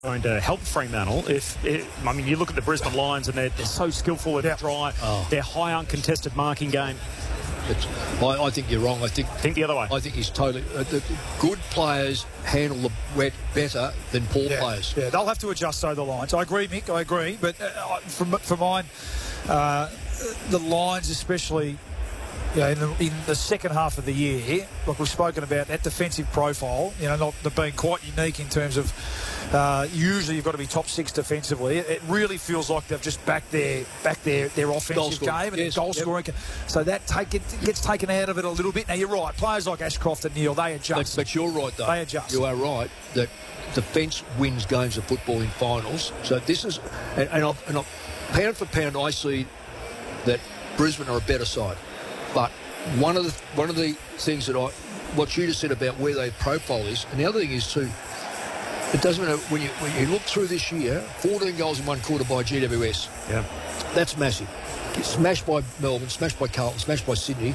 going to help Fremantle. You look at the Brisbane Lions and they're so skillful at dry. They're high uncontested marking game. I think you're wrong. I think the other way. I think he's totally... the good players handle the wet better than poor players. Yeah, they'll have to adjust, though, the Lions. I agree, Mick, I agree. But for mine, the Lions especially... in the second half of the year, like we've spoken about, that defensive profile, not being quite unique in terms of usually you've got to be top six defensively. It really feels like they've just backed their offensive game and goal scoring. So that gets taken out of it a little bit. Now, you're right. Players like Ashcroft and Neil, they adjust. But you're right, though. They adjust. You are right that defence wins games of football in finals. So this is... And pound for pound, I see that Brisbane are a better side. But one of the things that what you just said about where their profile is, and the other thing is too, it doesn't matter when you look through this year, 14 goals in one quarter by GWS. Yeah, that's massive. Smashed by Melbourne, smashed by Carlton, smashed by Sydney.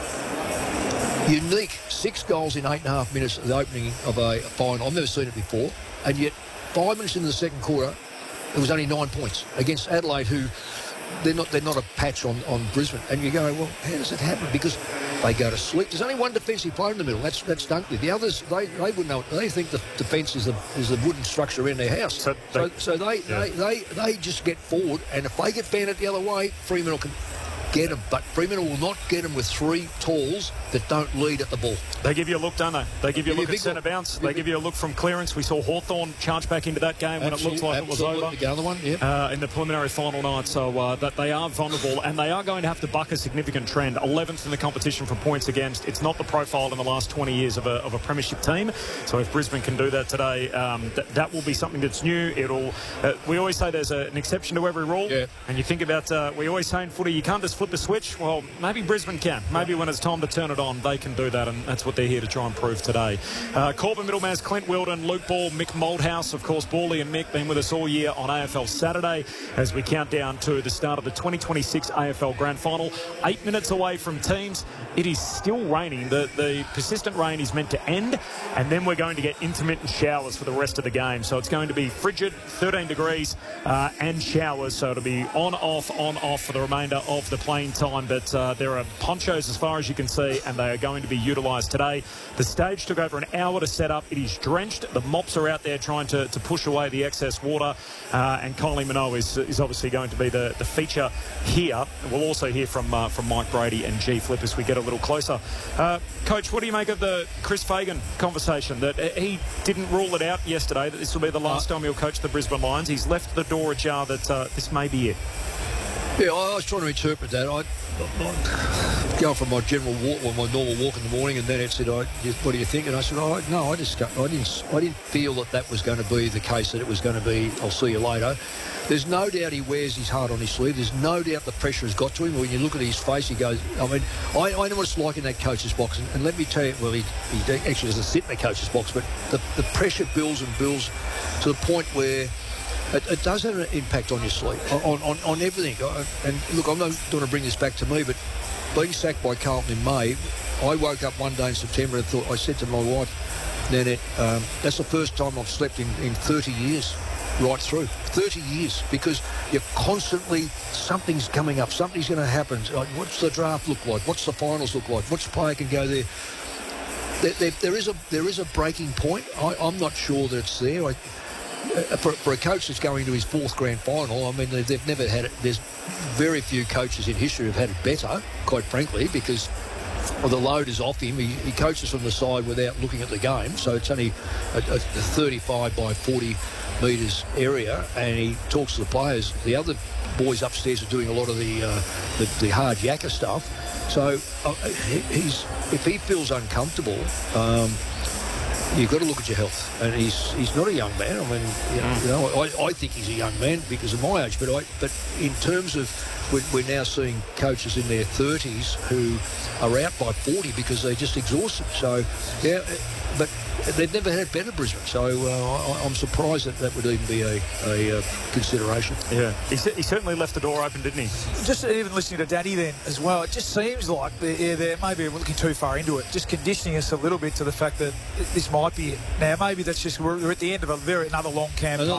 Unique 6 goals in 8.5 minutes at the opening of a final. I've never seen it before, and yet 5 minutes into the second quarter, it was only 9 points against Adelaide, who. They're not a patch on Brisbane, and you go, well, how does it happen? Because they go to sleep. There's only one defensive player in the middle. That's Dunkley. The others, they wouldn't know. They think the defence is the wooden structure around their house. So they just get forward, and if they get banned the other way, Fremantle can get them. But Fremantle will not get them with 3 talls that don't lead at the ball. They give you a look, don't they? They give you a look at centre bounce. They give you a look from clearance. We saw Hawthorn charge back into that game when it looked like it was over. The other one, in the preliminary final night. So that they are vulnerable, and they are going to have to buck a significant trend. 11th in the competition for points against. It's not the profile in the last 20 years of a premiership team. So if Brisbane can do that today, that will be something that's new. We always say there's an exception to every rule. Yeah. And you think about, we always say in footy, you can't just flip the switch. Well, maybe Brisbane can. Maybe when it's time to turn it on, they can do that, and that's what they're here to try and prove today. Corbin Middlemans, Clint Wilden, Luke Ball, Mick Moldhouse, of course, Bally and Mick been with us all year on AFL Saturday as we count down to the start of the 2026 AFL Grand Final. 8 minutes away from teams. It is still raining. The persistent rain is meant to end, and then we're going to get intermittent showers for the rest of the game. So it's going to be frigid, 13 degrees, and showers. So it'll be on, off for the remainder of the playing time. But there are ponchos as far as you can see, and they are going to be utilised today. The stage took over an hour to set up. It is drenched. The mops are out there trying to push away the excess water. And Kylie Minogue is obviously going to be the feature here. We'll also hear from Mike Brady and G Flip as we get a little closer. Coach, what do you make of the Chris Fagan conversation that he didn't rule it out yesterday that this will be the last time he'll coach the Brisbane Lions? He's left the door ajar that this may be it. Yeah, I was trying to interpret that. I going from my general walk, or my normal walk in the morning, and then it said, "What do you think?" And I said, I didn't feel that was going to be the case. That it was going to be, "I'll see you later." There's no doubt he wears his heart on his sleeve. There's no doubt the pressure has got to him. When you look at his face, he goes, I know what it's like in that coach's box. And let me tell you, well, he actually doesn't sit in the coach's box, but the pressure builds and builds to the point where it does have an impact on your sleep, on everything. And look, I'm not going to bring this back to me, but being sacked by Carlton in May, I woke up one day in September and I said to my wife, Nanette, that's the first time I've slept in 30 years. Right through 30 years, because you're constantly, something's coming up, something's going to happen. Like, what's the draft look like? What's the finals look like? Which player can go there? There is a breaking point. I'm not sure that it's there. For a coach that's going to his 4th grand final, I mean, they've never had it. There's very few coaches in history who've had it better, quite frankly, because the load is off him. He coaches from the side without looking at the game, so it's only a 35 by 40 metres area, and he talks to the players. The other boys upstairs are doing a lot of the hard yakka stuff. So if he feels uncomfortable, you've got to look at your health. And he's not a young man. I mean, I think he's a young man because of my age. But in terms of, we're now seeing coaches in their 30s who are out by 40 because they're just exhausted. So, yeah, but they've never had better Brisbane, so I'm surprised that would even be a consideration. Yeah, he certainly left the door open, didn't he? Just even listening to Daddy then as well, it just seems like they're maybe looking too far into it, just conditioning us a little bit to the fact that this might be it. Now, maybe that's just we're at the end of another long campaign.